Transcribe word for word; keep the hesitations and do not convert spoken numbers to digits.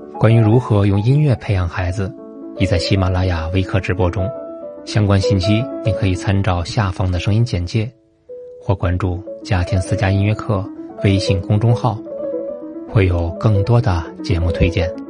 关于如何用音乐培养孩子，已在喜马拉雅微课直播中，相关信息您可以参照下方的声音简介，或关注嘉天私家音乐课微信公众号，会有更多的节目推荐。